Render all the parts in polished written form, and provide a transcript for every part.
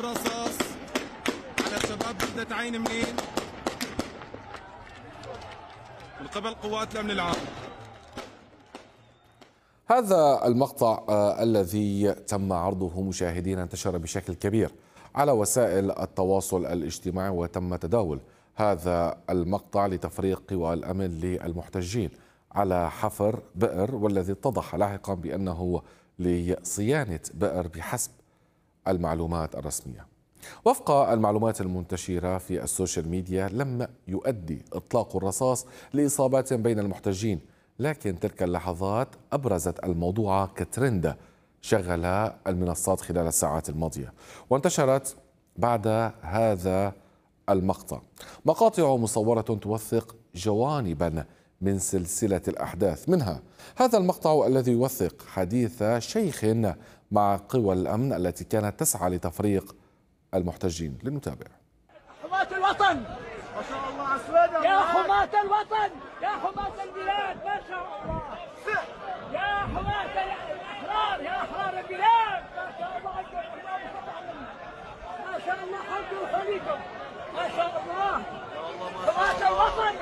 الرصاص على شباب بلدة عين منين من قبل قوات الأمن العام. هذا المقطع الذي تم عرضه مشاهدينا انتشر بشكل كبير على وسائل التواصل الاجتماعي، وتم تداول هذا المقطع لتفريق قوى الأمن للمحتجين على حفر بئر، والذي اتضح لاحقا بأنه لصيانة بئر بحسب المعلومات الرسمية. وفق المعلومات المنتشرة في السوشيال ميديا لم يؤدي إطلاق الرصاص لإصابات بين المحتجين، لكن تلك اللحظات أبرزت الموضوع كترند شغل المنصات خلال الساعات الماضية. وانتشرت بعد هذا المقطع مقاطع مصورة توثق جوانبا من سلسلة الأحداث، منها هذا المقطع الذي يوثق حديث شيخ مع قوى الأمن التي كانت تسعى لتفريق المحتجين. لنتابع. حماة الوطن ما شاء الله على السويدة، يا حماة الوطن، يا حماة البلاد ما شاء الله، يا حماة الأحرار، يا أحرار البلاد ما شاء الله ما شاء الله حولكم وحوليكم ما شاء الله. حماة الوطن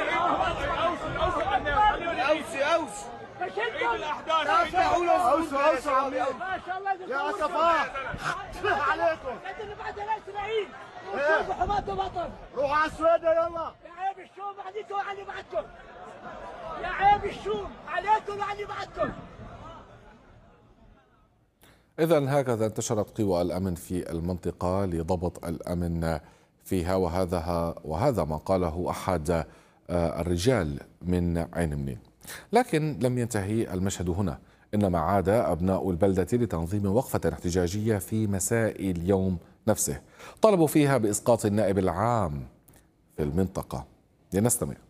أوس فشلتم الأحداث أوس ما شاء الله يا صفاء عليكم بعد الإسرائيل شوفوا حماة الوطن روحوا على السويدة يلا. يا عيب الشوم عليكم وعلى بعدكم، يا عيب الشوم عليكم وعلى بعدكم. إذن هكذا انتشرت قوى الأمن في المنطقة لضبط الأمن فيها، وهذا ما قاله أحد الرجال من عين منين. لكن لم ينتهي المشهد هنا، إنما عاد أبناء البلدة لتنظيم وقفة احتجاجية في مساء اليوم نفسه، طلبوا فيها بإسقاط النائب العام في المنطقة. لنستمع.